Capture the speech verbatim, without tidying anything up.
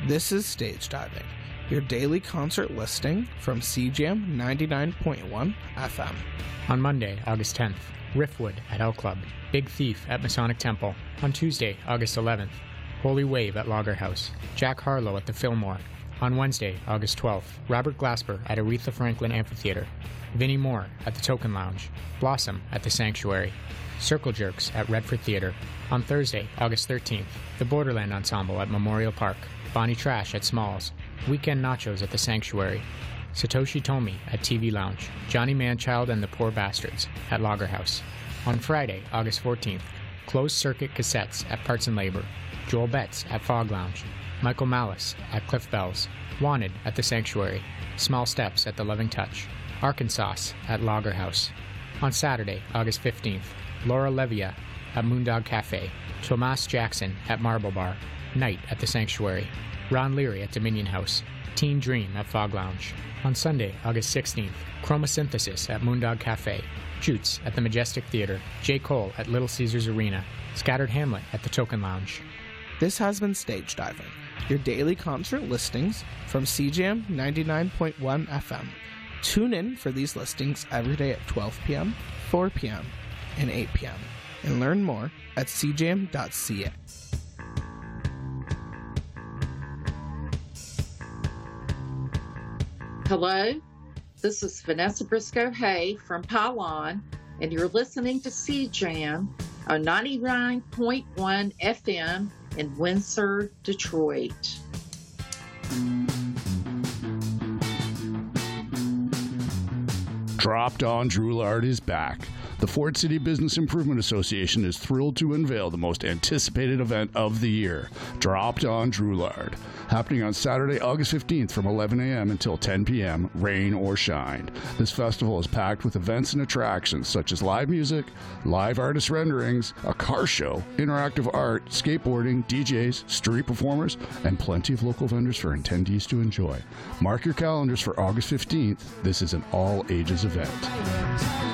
This is Stage Diving, your daily concert listing from C J A M ninety-nine point one F M. On Monday, August tenth, Riffwood at L Club, Big Thief at Masonic Temple. On Tuesday, August eleventh, Holy Wave at Lager House, Jack Harlow at the Fillmore. On Wednesday, August twelfth, Robert Glasper at Aretha Franklin Amphitheater, Vinnie Moore at the Token Lounge, Blossom at the Sanctuary, Circle Jerks at Redford Theater. On Thursday, August thirteenth, the Borderland Ensemble at Memorial Park, Bonnie Trash at Smalls, Weekend Nachos at the Sanctuary, Satoshi Tomi at T V Lounge, Johnny Manchild and the Poor Bastards at Lager House. On Friday, August fourteenth, Closed Circuit Cassettes at Parts and Labor, Joel Betts at Fog Lounge, Michael Malice at Cliff Bells, Wanted at the Sanctuary, Small Steps at the Loving Touch, Arkansas at Lager House. On Saturday, August fifteenth, Laura Levia at Moondog Cafe, Tomas Jackson at Marble Bar, Night at the Sanctuary, Ron Leary at Dominion House, Teen Dream at Fog Lounge. On Sunday, August sixteenth, Chromosynthesis at Moondog Cafe, Jutes at the Majestic Theater, J. Cole at Little Caesars Arena, Scattered Hamlet at the Token Lounge. This has been Stage Diving, your daily concert listings from C J A M ninety-nine point one F M. Tune in for these listings every day at twelve p.m., four p.m., and eight p.m. and learn more at c j m dot c a. Hello, this is Vanessa Briscoe Hay from Pylon, and you're listening to C J A M on ninety-nine point one F M in Windsor, Detroit. Dropped On Droulard is back. The Ford City Business Improvement Association is thrilled to unveil the most anticipated event of the year, Dropped On Droulard, happening on Saturday, August fifteenth from eleven a.m. until ten p.m., rain or shine. This festival is packed with events and attractions such as live music, live artist renderings, a car show, interactive art, skateboarding, D Js, street performers, and plenty of local vendors for attendees to enjoy. Mark your calendars for August fifteenth. This is an all-ages event.